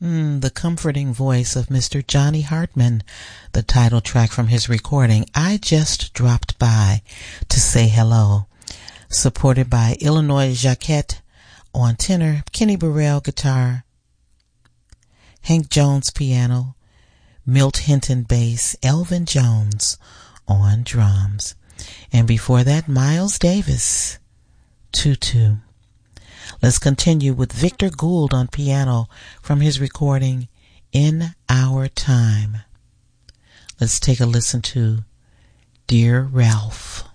The comforting voice of Mr. Johnny Hartman, the title track from his recording, I Just Dropped By to Say Hello, supported by Illinois Jacquette on tenor, Kenny Burrell guitar, Hank Jones piano, Milt Hinton bass, Elvin Jones on drums. And before that, Miles Davis, Tutu. Let's continue with Victor Gould on piano from his recording In Our Time. Let's take a listen to Dear Ralph.